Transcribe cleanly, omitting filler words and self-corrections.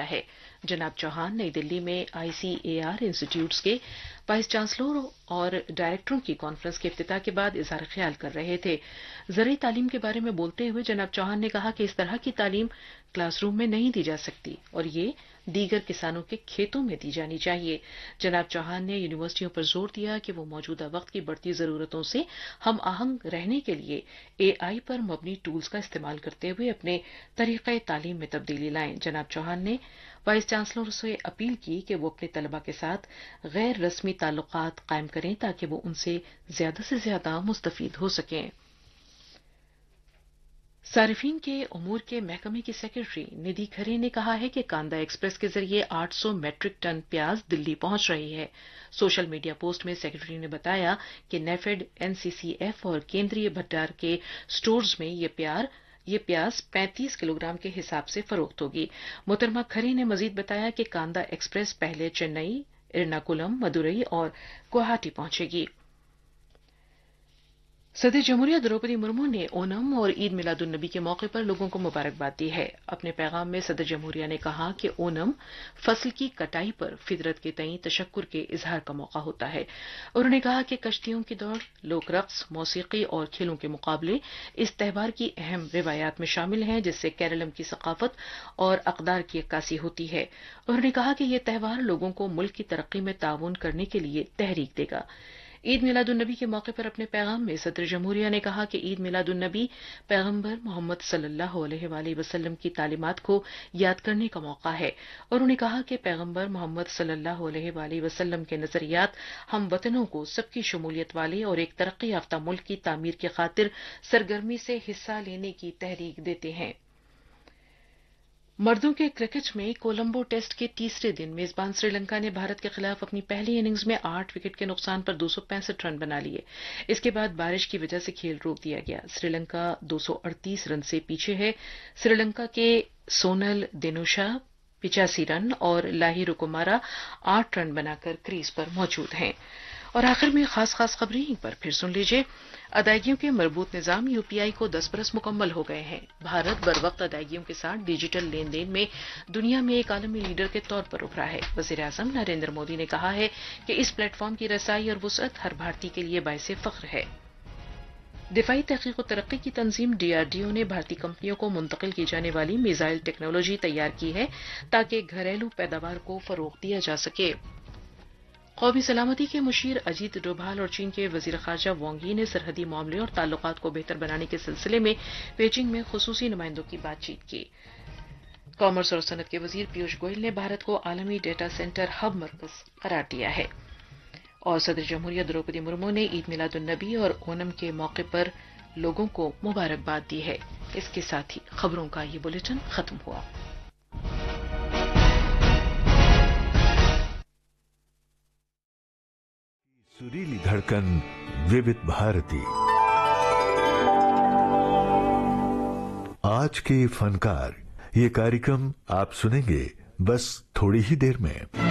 है। जनाब चौहान नई दिल्ली में ICAR इंस्टीट्यूट्स के वाइस चांसलर और डायरेक्टरों की कॉन्फ्रेंस के इफ्तिताह के बाद इजहार ख्याल कर रहे थे। ज़रई तालीम के बारे में बोलते हुए जनाब चौहान ने कहा कि इस तरह की तालीम क्लासरूम में नहीं दी जा सकती और ये दीगर किसानों के खेतों में दी जानी चाहिए। जनाब चौहान ने यूनिवर्सिटियों पर जोर दिया कि वो मौजूदा वक्त की बढ़ती जरूरतों से हम आहंग रहने के लिए AI पर मबनी टूल्स का इस्तेमाल करते हुए अपने तरीक़े तालीम में तब्दीली लाएं। जनाब चौहान ने वाइस चांसलर से अपील की कि वो अपने तलबा के साथ गैर रस्मी ताल्लुकात कायम करें ताकि वो उनसे ज्यादा से ज्यादा मुस्तफीद हो सकें। सारिफीन के उमूर के महकमे की सेक्रेटरी निधि खरे ने कहा है कि कांदा एक्सप्रेस के जरिए 800 मैट्रिक टन प्याज दिल्ली पहुंच रही है। सोशल मीडिया पोस्ट में सेक्रेटरी ने बताया कि नेफेड, NCCF और केंद्रीय भंडार के स्टोर्स में ये प्याज 35 किलोग्राम के हिसाब से फरोख्त होगी। मोहतरमा खरे ने मजीद बताया कि कांदा एक्सप्रेस पहले चेन्नई, एर्नाकुलम, मदुरई और गुवाहाटी पहुंचेगी। सदर जमहूरिया द्रौपदी मुर्मू ने ओनम और ईद मिलादुन नबी के मौके पर लोगों को मुबारकबाद दी है। अपने पैगाम में सदर जमहूरिया ने कहा कि ओनम फसल की कटाई पर फितरत के तईं तशक्कुर के इजहार का मौका होता है। उन्होंने कहा कि कश्तियों की दौड़, लोक रक्स, मौसीकी और खेलों के मुकाबले इस त्यौहार की अहम रिवायात में शामिल हैं, जिससे केरलम की सकाफत और अक़दार की अक्कासी होती है। उन्होंने कहा कि यह त्यौहार लोगों को मुल्क की तरक्की में ताउन करने के लिए तहरीक देगा। ईद मिलादुन्नबी के मौके पर अपने पैगाम में सदर जमहूरिया ने कहा कि ईद मिलादुन्नबी पैगंबर मोहम्मद सल्लल्लाहु अलैहि वसल्लम की तालीमात को याद करने का मौका है। उन्होंने कहा कि पैगंबर मोहम्मद सल्लल्लाहु अलैहि वसल्लम के नजरियात हम वतनों को सबकी शमूलियत वाले और एक तरक्की याफ्ता मुल्क की तामीर की खातिर सरगर्मी से हिस्सा लेने की तहरीक देते हैं। मर्दों के क्रिकेट में कोलंबो टेस्ट के तीसरे दिन मेजबान श्रीलंका ने भारत के खिलाफ अपनी पहली इनिंग्स में 8 विकेट के नुकसान पर 265 रन बना लिए। इसके बाद बारिश की वजह से खेल रोक दिया गया। श्रीलंका 238 रन से पीछे है। श्रीलंका के सोनल दिनुशा 85 रन और लाहिरू कुमारा 8 रन बनाकर क्रीज पर मौजूद हैं। और आखिर में खास खबरें एक बार फिर सुन लीजिए। अदायगियों के मरबूत निजाम UPI को 10 बरस मुकम्मल हो गए हैं। भारत बरवक्त अदायगियों के साथ डिजिटल लेन देन में दुनिया में एक आलमी लीडर के तौर पर उभरा है। वज़ीर-ए-आज़म नरेंद्र मोदी ने कहा है कि इस प्लेटफॉर्म की रसाई और वुसअत हर भारतीय के लिए बाइसे फख्र है। दिफाई तहकीक और तरक्की की तंजीम DRDO ने भारतीय कंपनियों को मुंतकिल की जाने वाली मिसाइल टेक्नोलॉजी तैयार की है ताकि घरेलू पैदावार को फरोग दिया जा सके। कौमी सलामती के मुशीर अजीत डोभाल और चीन के वजीर खारजा वांग यी ने सरहदी मामले और ताल्लुकात को बेहतर बनाने के सिलसिले में बेजिंग में खुसूसी नुमाइंदों की बातचीत की। कॉमर्स और सनत के वजीर पीयूष गोयल ने भारत को आलमी डेटा सेंटर हब मरकज करार दिया है। और सदर जमहूरिया द्रौपदी मुर्मू ने ईद मिलादुन्नबी और ओनम के मौके पर लोगों को मुबारकबाद दी है। इसके साथ ही खबरों का ये बुलेटिन खत्म हुआ। सुरीली धड़कन विविध भारती। आज के फनकार, ये कार्यक्रम आप सुनेंगे बस थोड़ी ही देर में।